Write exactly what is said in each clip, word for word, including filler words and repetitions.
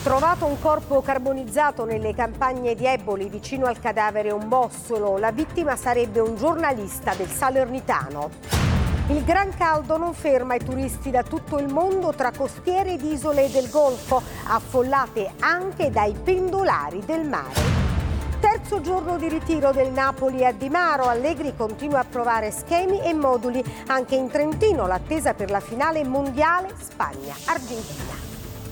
Trovato un corpo carbonizzato nelle campagne di Eboli, vicino al cadavere un bossolo. La vittima sarebbe un giornalista del Salernitano. Il gran caldo non ferma i turisti da tutto il mondo tra costiere ed isole del Golfo, affollate anche dai pendolari del mare. Terzo giorno di ritiro del Napoli a Di Maro. Allegri continua a provare schemi e moduli. Anche in Trentino l'attesa per la finale mondiale Spagna-Argentina.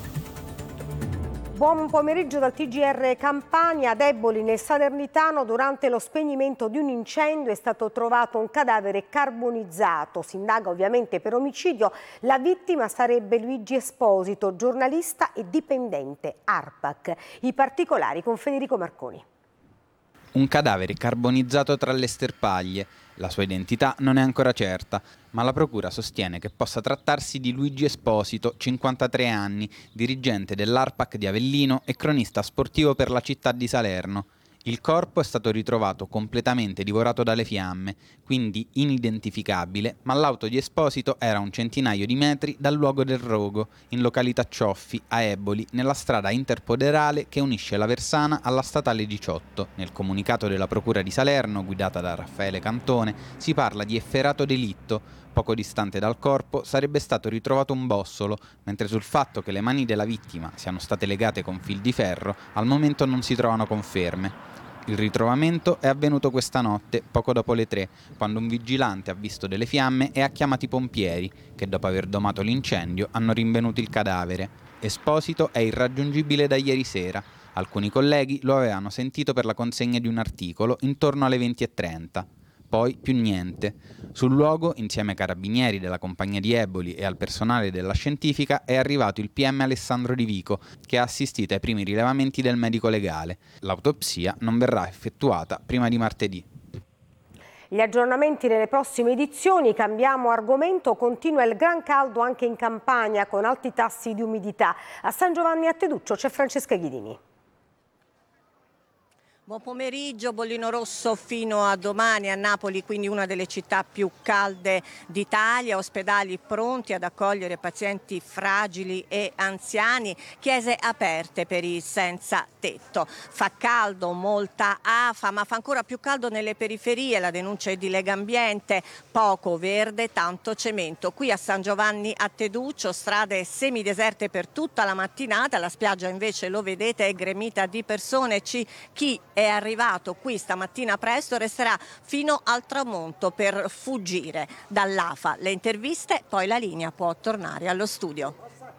Buon pomeriggio dal T G R Campania. Ad Eboli, nel Salernitano, durante lo spegnimento di un incendio è stato trovato un cadavere carbonizzato. Si indaga ovviamente per omicidio. La vittima sarebbe Luigi Esposito, giornalista e dipendente ARPAC. I particolari con Federico Marconi. Un cadavere carbonizzato tra le sterpaglie. La sua identità non è ancora certa, ma la procura sostiene che possa trattarsi di Luigi Esposito, cinquantatré anni, dirigente dell'ARPAC di Avellino e cronista sportivo per la città di Salerno. Il corpo è stato ritrovato completamente divorato dalle fiamme, quindi inidentificabile, ma l'auto di Esposito era a un centinaio di metri dal luogo del rogo, in località Cioffi, a Eboli, nella strada interpoderale che unisce la Versana alla statale diciotto. Nel comunicato della Procura di Salerno, guidata da Raffaele Cantone, si parla di efferato delitto. Poco distante dal corpo sarebbe stato ritrovato un bossolo, mentre sul fatto che le mani della vittima siano state legate con fil di ferro, al momento non si trovano conferme. Il ritrovamento è avvenuto questa notte, poco dopo le tre, quando un vigilante ha visto delle fiamme e ha chiamato i pompieri, che dopo aver domato l'incendio hanno rinvenuto il cadavere. Esposito è irraggiungibile da ieri sera. Alcuni colleghi lo avevano sentito per la consegna di un articolo intorno alle venti e trenta. Poi più niente. Sul luogo, insieme ai carabinieri della compagnia di Eboli e al personale della scientifica, è arrivato il P M Alessandro Di Vico, che ha assistito ai primi rilevamenti del medico legale. L'autopsia non verrà effettuata prima di martedì. Gli aggiornamenti nelle prossime edizioni. Cambiamo argomento. Continua il gran caldo anche in Campania, con alti tassi di umidità. A San Giovanni a Teduccio c'è Francesca Ghidini. Buon pomeriggio, bollino rosso fino a domani a Napoli, quindi una delle città più calde d'Italia, ospedali pronti ad accogliere pazienti fragili e anziani, chiese aperte per i senza tetto. Fa caldo, molta afa, ma fa ancora più caldo nelle periferie, la denuncia è di Legambiente, poco verde, tanto cemento. Qui a San Giovanni a Teduccio, strade semideserte per tutta la mattinata, la spiaggia invece lo vedete è gremita di persone. Ci, chi è arrivato qui stamattina presto resterà fino al tramonto per fuggire dall'afa. Le interviste, poi la linea può tornare allo studio.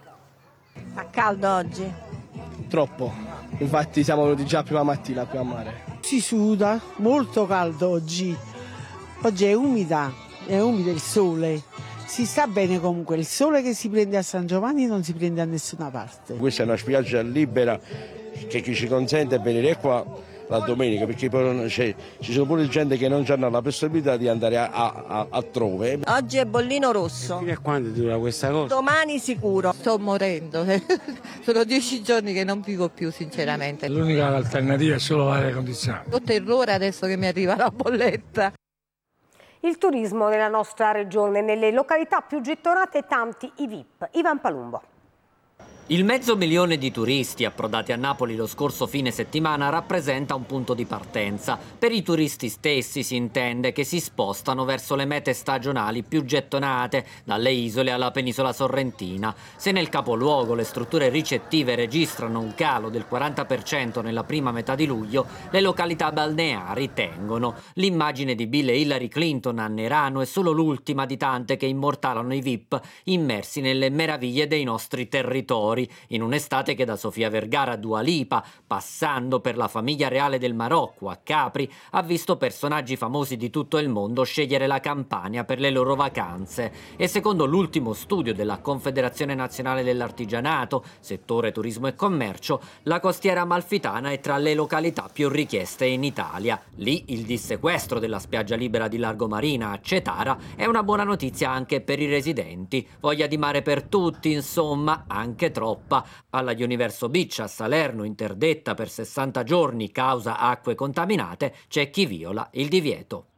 Fa caldo oggi? Troppo, infatti siamo venuti già prima mattina qui a mare. Si suda, molto caldo oggi, oggi è umida, è umido il sole. Si sta bene comunque, il sole che si prende a San Giovanni non si prende a nessuna parte. Questa è una spiaggia libera che ci consente di venire qua la domenica, perché poi ci sono pure gente che non hanno la possibilità di andare a, a, altrove. Oggi è bollino rosso. Fino a quando dura questa cosa? Domani sicuro. Sto morendo, sono dieci giorni che non vivo più sinceramente. L'unica alternativa è solo l'aria condizionata. Ho terrore adesso che mi arriva la bolletta. Il turismo nella nostra regione, nelle località più gettonate tanti i V I P. Ivan Palumbo. Il mezzo milione di turisti approdati a Napoli lo scorso fine settimana rappresenta un punto di partenza. Per i turisti stessi si intende che si spostano verso le mete stagionali più gettonate, dalle isole alla penisola sorrentina. Se nel capoluogo le strutture ricettive registrano un calo del quaranta per cento nella prima metà di luglio, le località balneari tengono. L'immagine di Bill e Hillary Clinton a Nerano è solo l'ultima di tante che immortalano i V I P immersi nelle meraviglie dei nostri territori, in un'estate che da Sofia Vergara a Dua Lipa, passando per la famiglia reale del Marocco a Capri, ha visto personaggi famosi di tutto il mondo scegliere la Campania per le loro vacanze. E secondo l'ultimo studio della Confederazione Nazionale dell'Artigianato, settore turismo e commercio, la costiera amalfitana è tra le località più richieste in Italia. Lì il dissequestro della spiaggia libera di Largo Marina a Cetara è una buona notizia anche per i residenti. Voglia di mare per tutti, insomma, anche troppo. Alla Universo Beach a Salerno, interdetta per sessanta giorni causa acque contaminate, c'è chi viola il divieto.